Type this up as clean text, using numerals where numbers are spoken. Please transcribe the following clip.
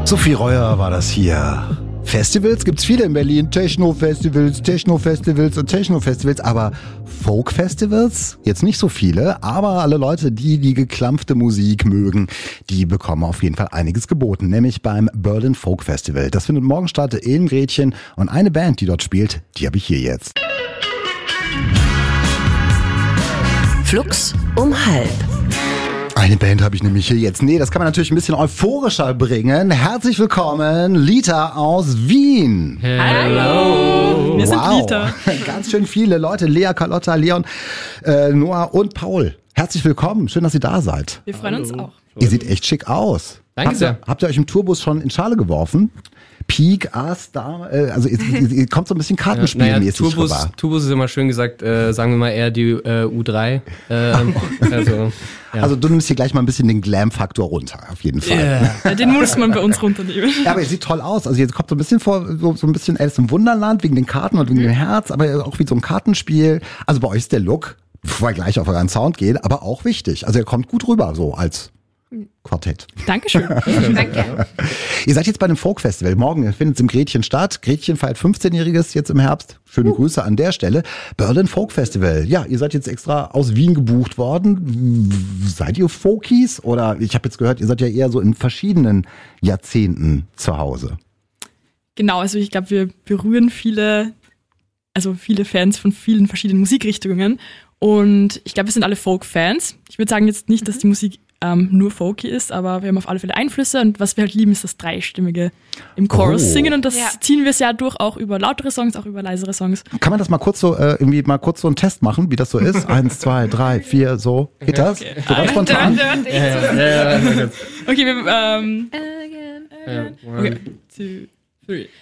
Sophie Reuer war das hier. Festivals gibt's viele in Berlin. Techno-Festivals und Techno-Festivals. Aber Folk-Festivals? Jetzt nicht so viele. Aber alle Leute, die geklampfte Musik mögen, die bekommen auf jeden Fall einiges geboten. Nämlich beim Berlin Folk Festival. Das findet morgen statt in Gretchen. Und eine Band, die dort spielt, die habe ich hier jetzt. Flux um halb. Eine Band habe ich nämlich hier jetzt. Nee, das kann man natürlich ein bisschen euphorischer bringen. Herzlich willkommen, Lita aus Wien. Hallo. Wir sind Lita. Ganz schön viele Leute. Lea, Carlotta, Leon, Noah und Paul. Herzlich willkommen. Schön, dass ihr da seid. Wir freuen uns auch. Ihr seht echt schick aus. Danke sehr. Habt ihr euch im Tourbus schon in Schale geworfen? Peak, Ass, da, also ihr kommt so ein bisschen kartenspielmäßig rüber. Turbus ist immer schön gesagt, sagen wir mal eher die U3. Also du nimmst hier gleich mal ein bisschen den Glam-Faktor runter, auf jeden Fall. Yeah. Den muss man bei uns runternehmen. Ja, aber ihr sieht toll aus. Also ihr kommt so ein bisschen vor, so ein bisschen Alice im Wunderland, wegen den Karten und wegen dem Herz, aber auch wie so ein Kartenspiel. Also bei euch ist der Look, bevor wir gleich auf euren Sound gehen, aber auch wichtig. Also ihr kommt gut rüber, so als Quartett. Dankeschön. Danke. Ihr seid jetzt bei einem Folk-Festival. Morgen findet es im Gretchen statt. Gretchen feiert 15-Jähriges jetzt im Herbst. Schöne Grüße an der Stelle. Berlin Folk Festival. Ja, ihr seid jetzt extra aus Wien gebucht worden. Seid ihr Folkies? Oder ich habe jetzt gehört, ihr seid ja eher so in verschiedenen Jahrzehnten zu Hause. Genau, also ich glaube, wir berühren viele Fans von vielen verschiedenen Musikrichtungen. Und ich glaube, wir sind alle Folk-Fans. Ich würde sagen jetzt nicht, dass die Musik nur folky ist, aber wir haben auf alle Fälle Einflüsse und was wir halt lieben, ist das Dreistimmige im Chorus singen und das ziehen wir es ja durch, auch über lautere Songs, auch über leisere Songs. Kann man das mal kurz so, irgendwie mal kurz so einen Test machen, wie das so ist? 1, 2, 3, 4, so. Geht das? Okay. So ganz spontan? Okay, wir, okay, 2, 3